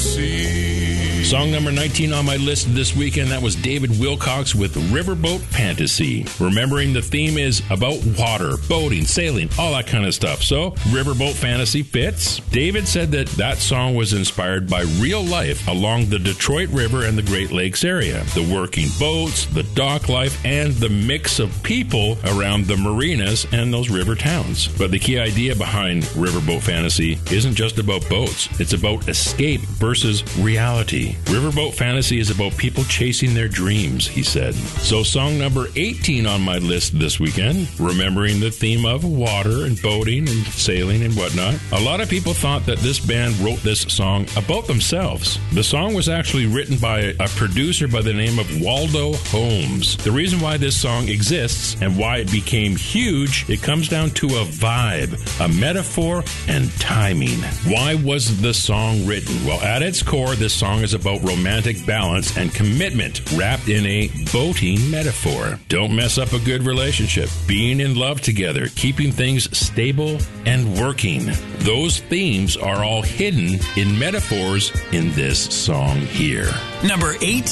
sea. Song number 19 on my list this weekend, that was David Wilcox with Riverboat Fantasy. Remembering the theme is about water, boating, sailing, all that kind of stuff. So, Riverboat Fantasy fits. David said that song was inspired by real life along the Detroit River and the Great Lakes area. The working boats, the dock life, and the mix of people around the marinas and those river towns. But the key idea behind Riverboat Fantasy isn't just about boats. It's about escape versus reality. Riverboat Fantasy is about people chasing their dreams, he said. So song number 18 on my list this weekend, remembering the theme of water and boating and sailing and whatnot. A lot of people thought that this band wrote this song about themselves. The song was actually written by a producer by the name of Waldo Holmes. The reason why this song exists and why it became huge, it comes down to a vibe, a metaphor, and timing. Why was the song written? Well, at its core, this song is about romantic balance and commitment wrapped in a boating metaphor. Don't mess up a good relationship. Being in love together, keeping things stable and working. Those themes are all hidden in metaphors in this song here. Number 18.